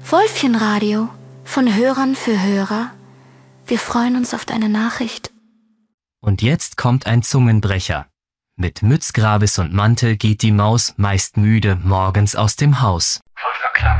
Wölfchenradio, von Hörern für Hörer. Wir freuen uns auf deine Nachricht. Und jetzt kommt ein Zungenbrecher. Mit Mütz, Grabes und Mantel geht die Maus, meist müde, morgens aus dem Haus.